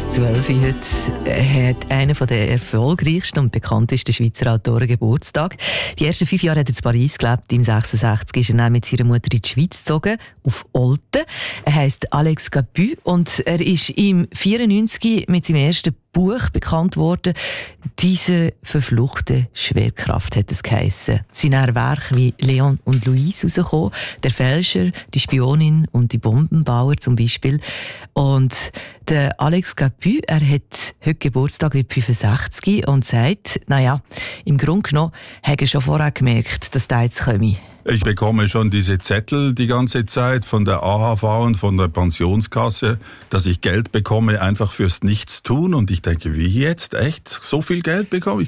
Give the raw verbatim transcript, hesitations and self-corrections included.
zwölf Uhr heute hat einer der erfolgreichsten und bekanntesten Schweizer Autoren Geburtstag. Die ersten fünf Jahre hat er in Paris gelebt. Im sechsundsechzig ist er dann mit seiner Mutter in die Schweiz gezogen, auf Olten. Er heisst Alex Capu und er ist im vierundneunzig mit seinem ersten Buch bekannt worden. «Diese verfluchte Schwerkraft» hat es geheissen. Seine Werke wie «Leon und Louise» rausgekommen, «Der Fälscher», «Die Spionin» und «Die Bombenbauer» zum Beispiel. Und der Alex Capu, er hat heute Geburtstag, wird fünfundsechzig und sagt, naja, im Grunde genommen hat er schon vorher gemerkt, dass der jetzt komme. Ich bekomme schon diese Zettel die ganze Zeit von der A H V und von der Pensionskasse, dass ich Geld bekomme einfach fürs Nichtstun. Und ich denke, wie jetzt? Echt? So viel Geld bekomme ich?